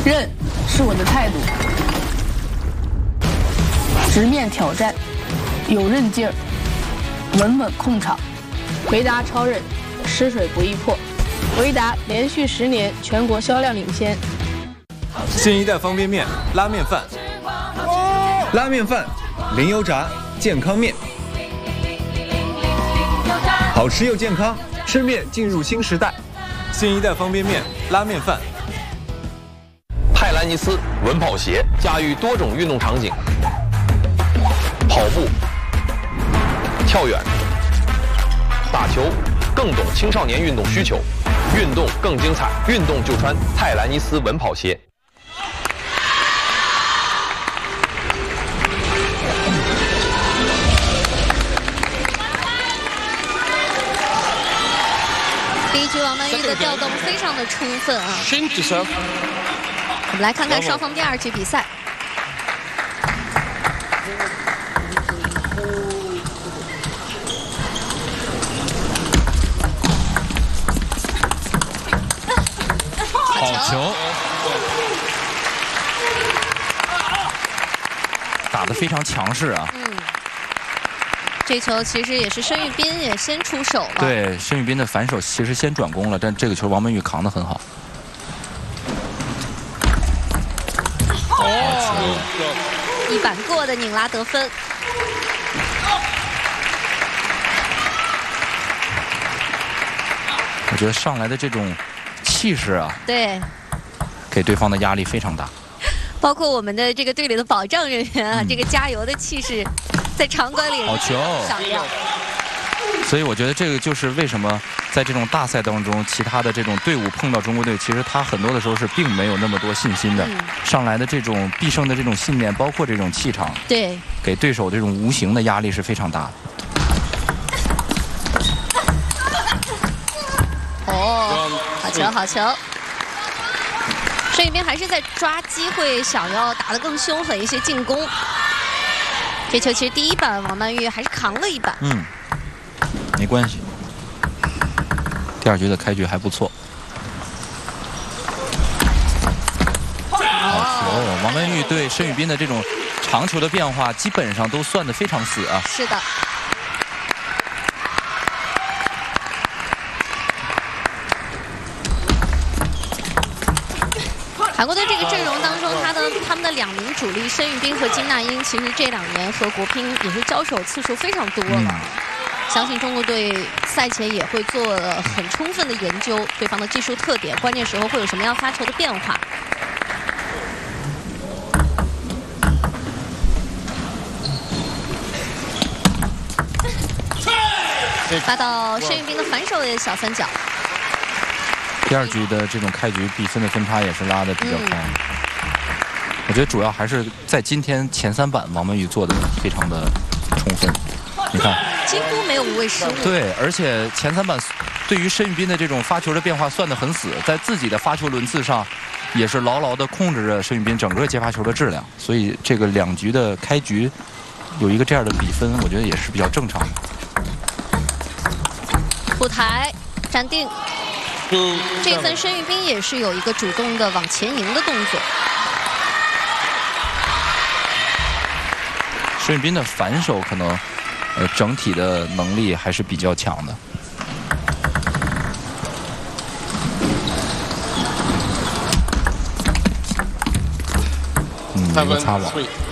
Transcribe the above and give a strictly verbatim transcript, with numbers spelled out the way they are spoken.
韧是我的态度，直面挑战，有韧劲儿，稳稳控场。维达超韧，湿水不易破。维达连续十年全国销量领先。 新一代方便面拉面饭， 拉面饭，零油炸，健康面，好吃又健康，吃面进入新时代。 新一代方便面拉面饭。 泰兰尼斯稳跑鞋驾驭多种运动场景，跑步、跳远、打球，更懂青少年运动需求，运动更精彩，运动就穿泰兰尼斯稳跑鞋。 第一局王曼玉的调动非常的充分啊。我们来看看双方第二局比赛。 好球，打得非常强势啊。 嗯。这球其实也是申玉斌也先出手了。 对，申玉斌的反手其实先转攻了，但这个球王曼玉扛得很好。 哦，一板过的拧拉得分。 我觉得上来的这种气势啊， 对， 给对方的压力非常大。 包括我们的这个队里的保障人员啊，嗯、这个加油的气势。在场馆里好球响亮， 所以我觉得这个就是为什么在这种大赛当中，其他的这种队伍碰到中国队，其实他很多的时候是并没有那么多信心的。嗯、上来的这种必胜的这种信念，包括这种气场， 对， 给对手这种无形的压力是非常大的。 哦，好球，好球！申玉斌还是在抓机会，想要打得更凶狠一些进攻。这球其实第一板王曼玉还是扛了一板， 嗯，没关系。第二局的开局还不错。好球！王曼玉对申玉斌的这种长球的变化，基本上都算得非常死啊。 是的。韩国队这个阵容当中，他的他们的两名主力申玉斌和金娜英，其实这两年和国乒也是交手次数非常多了。嗯、相信中国队赛前也会做了很充分的研究，对方的技术特点，关键时候会有什么样发球的变化。发到申玉斌的反手的小三角。 第二局的这种开局比分的分差也是拉得比较开，嗯、我觉得主要还是在今天前三板王曼玉做的非常的充分，你看几乎没有无谓失误。 对，而且前三板对于申玉斌的这种发球的变化算得很死，在自己的发球轮次上也是牢牢地控制着申玉斌整个接发球的质量，所以这个两局的开局有一个这样的比分，我觉得也是比较正常的。 补台站定。这一次申玉斌也是有一个主动的往前迎的动作。 申玉斌的反手可能，呃，整体的能力还是比较强的。嗯，一个擦网。